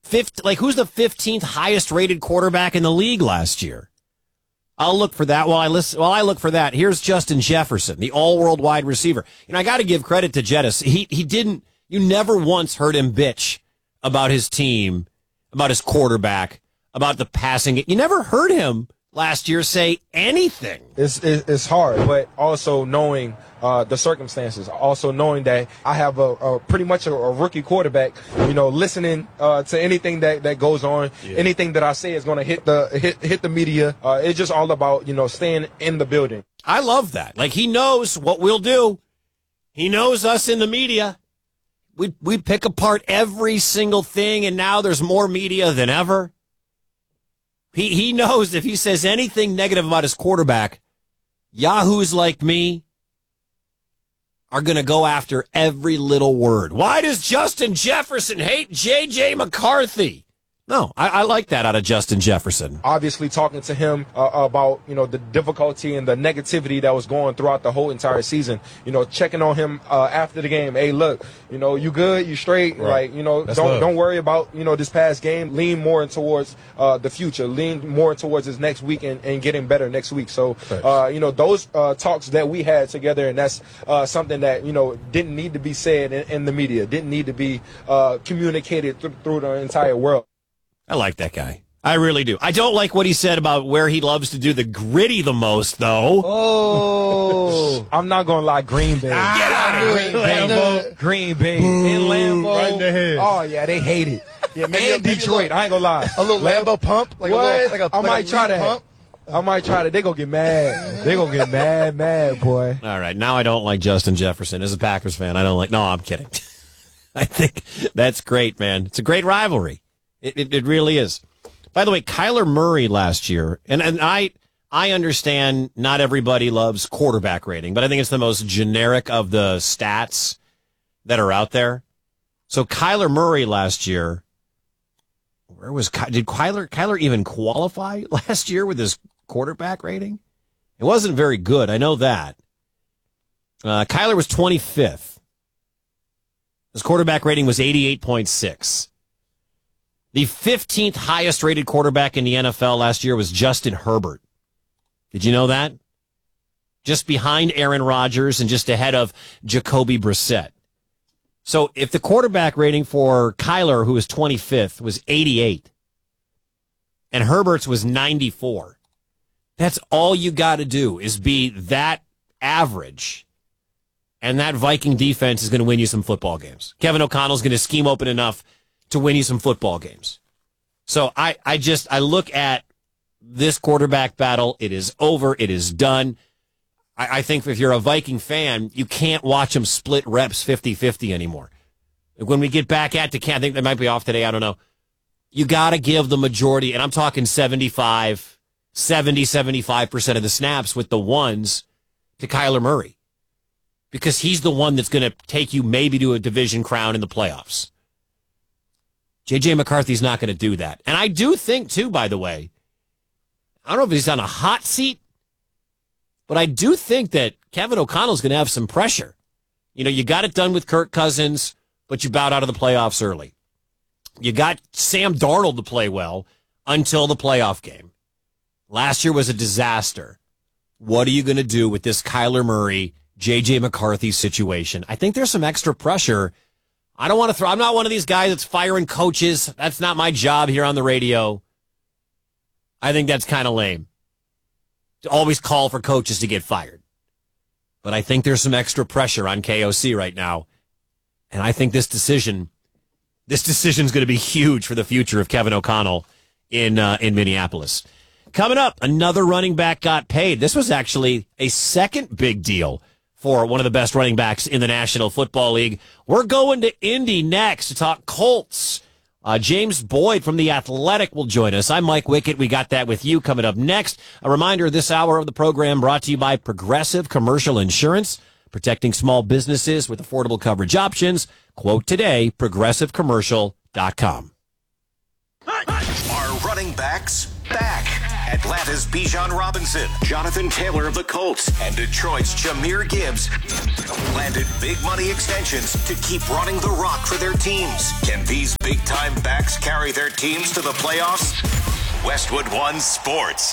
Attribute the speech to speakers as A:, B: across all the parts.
A: Who's the 15th highest rated quarterback in the league last year? I'll look for that while I look for that. Here's Justin Jefferson, the all-world wide receiver. I got to give credit to Jettis. You never once heard him bitch about his team, about his quarterback, about the passing. You never heard him last year say anything.
B: It's hard, but also knowing the circumstances, also knowing that I have a pretty much a rookie quarterback, listening to anything that goes on, anything that I say is going to hit the media. It's just all about, staying in the building.
A: I love that. He knows what we'll do. He knows us in the media. We pick apart every single thing, and now there's more media than ever. He knows if he says anything negative about his quarterback, yahoos like me are going to go after every little word. Why does Justin Jefferson hate J.J. McCarthy? No, I like that out of Justin Jefferson.
B: Obviously, talking to him about, the difficulty and the negativity that was going throughout the whole entire season, checking on him after the game. Hey, look, you good? You straight?
C: Right.
B: Don't worry about, this past game. Lean more towards the future. Lean more towards this next week and getting better next week. So, those talks that we had together, and that's something that, didn't need to be said in the media, didn't need to be communicated through the entire world.
A: I like that guy. I really do. I don't like what he said about where he loves to do the gritty the most, though.
B: Oh, I'm not going to lie. Green Bay.
A: Get out of
B: Green Bay. Green Bay. In Lambeau.
C: Right in the head.
B: Oh, yeah, they hate it. Yeah, maybe Detroit. I ain't going to lie.
C: A little Lambeau pump?
B: I might try that. I might try that. They're going to get mad. They're going to get mad, boy.
A: All right. Now I don't like Justin Jefferson. As a Packers fan, I don't like. No, I'm kidding. I think that's great, man. It's a great rivalry. It really is. By the way, Kyler Murray last year, and I understand not everybody loves quarterback rating, but I think it's the most generic of the stats that are out there. So Kyler Murray last year, did Kyler even qualify last year with his quarterback rating? It wasn't very good. I know that. Kyler was 25th. His quarterback rating was 88.6. The 15th highest rated quarterback in the NFL last year was Justin Herbert. Did you know that? Just behind Aaron Rodgers and just ahead of Jacoby Brissett. So if the quarterback rating for Kyler, who was 25th, was 88, and Herbert's was 94, that's all you got to do is be that average, and that Viking defense is going to win you some football games. Kevin O'Connell's going to scheme open enough to win you some football games. So I look at this quarterback battle. It is over. It is done. I think if you're a Viking fan, you can't watch them split reps 50-50 anymore. When we get back at the camp, I think they might be off today. I don't know. You got to give the majority, and I'm talking 75% of the snaps with the ones to Kyler Murray, because he's the one that's going to take you maybe to a division crown in the playoffs. J.J. McCarthy's not going to do that. And I do think, too, by the way, I don't know if he's on a hot seat, but I do think that Kevin O'Connell's going to have some pressure. You got it done with Kirk Cousins, but you bowed out of the playoffs early. You got Sam Darnold to play well until the playoff game. Last year was a disaster. What are you going to do with this Kyler Murray, J.J. McCarthy situation? I think there's some extra pressure. I don't want to I'm not one of these guys that's firing coaches. That's not my job here on the radio. I think that's kind of lame to always call for coaches to get fired. But I think there's some extra pressure on KOC right now. And I think this decision's going to be huge for the future of Kevin O'Connell in Minneapolis. Coming up, another running back got paid. This was actually a second big deal for one of the best running backs in the National Football League. We're going to Indy next to talk Colts. James Boyd from The Athletic will join us. I'm Mike Wickett. We got that with you coming up next. A reminder, this hour of the program brought to you by Progressive Commercial Insurance, protecting small businesses with affordable coverage options. Quote today, progressivecommercial.com.
D: Are running backs back? Atlanta's Bijan Robinson, Jonathan Taylor of the Colts, and Detroit's Jahmyr Gibbs landed big money extensions to keep running the rock for their teams. Can these big-time backs carry carry their teams to the playoffs? Westwood One Sports.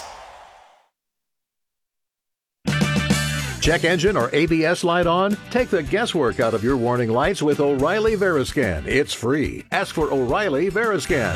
C: Check engine or ABS light on? Take the guesswork out of your warning lights with O'Reilly Veriscan. It's free. Ask for O'Reilly Veriscan.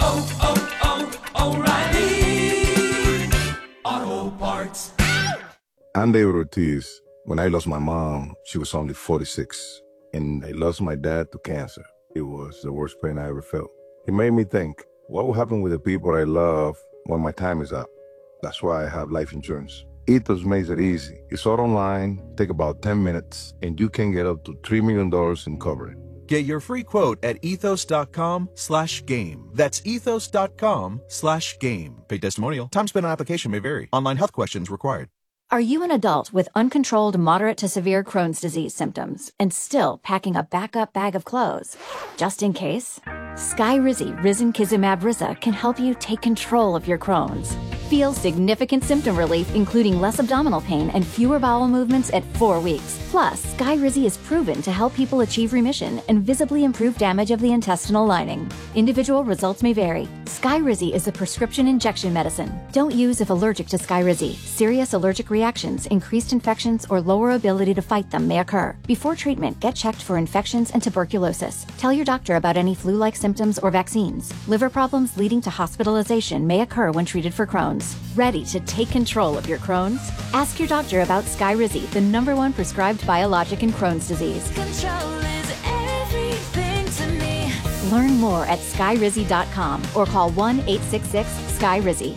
E: O'Reilly Auto Parts.
F: I'm David Ortiz. When I lost my mom, she was only 46. And I lost my dad to cancer. It was the worst pain I ever felt. It made me think, what will happen with the people I love when my time is up? That's why I have life insurance. Ethos makes it easy. It's all online, take about 10 minutes, and you can get up to $3 million in coverage.
G: Get your free quote at ethos.com/game. That's ethos.com/game. Paid testimonial. Time spent on application may vary. Online health questions required.
H: Are you an adult with uncontrolled moderate to severe Crohn's disease symptoms and still packing a backup bag of clothes? Just in case? Skyrizi Risankizumab Riza can help you take control of your Crohn's. Feel significant symptom relief, including less abdominal pain and fewer bowel movements at 4 weeks. Plus, Skyrizi is proven to help people achieve remission and visibly improve damage of the intestinal lining. Individual results may vary. Skyrizi is a prescription injection medicine. Don't use if allergic to Skyrizi. Serious allergic reactions, increased infections, or lower ability to fight them may occur. Before treatment, get checked for infections and tuberculosis. Tell your doctor about any flu-like symptoms or vaccines. Liver problems leading to hospitalization may occur when treated for Crohn's. Ready to take control of your Crohn's? Ask your doctor about Skyrizi, the #1 prescribed biologic in Crohn's disease.
E: Control is everything to me.
H: Learn more at skyrizi.com or call 1-866-SKYRIZI.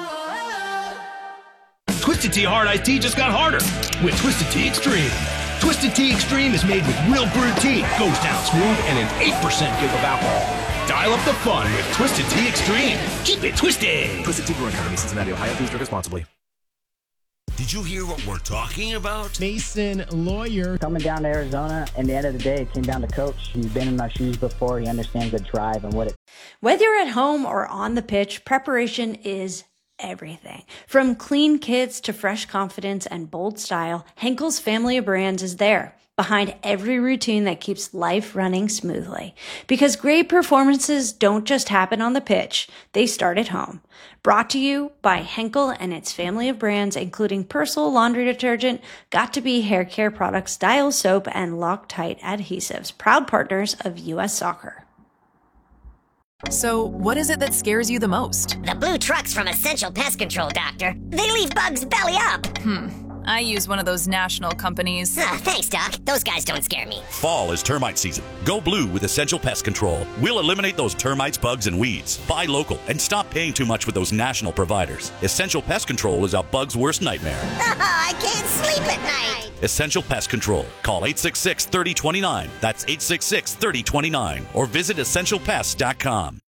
I: Twisted Tea Hard Iced Tea just got harder with Twisted Tea Extreme. Twisted Tea Extreme is made with real brewed tea, goes down smooth, and an 8% give of alcohol. Dial up the fun with Twisted Tea Extreme. Keep it twisted.
G: Twisted Tea Brewing Company, Cincinnati, Ohio. Please drink responsibly.
I: Did you hear what we're talking about?
J: Mason Lawyer.
K: Coming down to Arizona, and the end of the day, it came down to coach. He's been in my shoes before. He understands the drive and what it...
L: Whether you're at home or on the pitch, preparation is everything. From clean kits to fresh confidence and bold style, Henkel's family of brands is there, behind every routine that keeps life running smoothly. Because great performances don't just happen on the pitch, they start at home. Brought to you by Henkel and its family of brands, including Persil laundry detergent, Got2b hair care products, Dial soap, and Loctite adhesives, proud partners of U.S. Soccer.
M: So, what is it that scares you the most?
N: The blue trucks from Essential Pest Control, Doctor. They leave bugs belly up.
M: I use one of those national companies.
N: Thanks, Doc. Those guys don't scare me.
O: Fall is termite season. Go blue with Essential Pest Control. We'll eliminate those termites, bugs, and weeds. Buy local and stop paying too much with those national providers. Essential Pest Control is a bug's worst nightmare.
N: I can't sleep at night.
O: Essential Pest Control. Call 866-3029. That's 866-3029. Or visit essentialpest.com.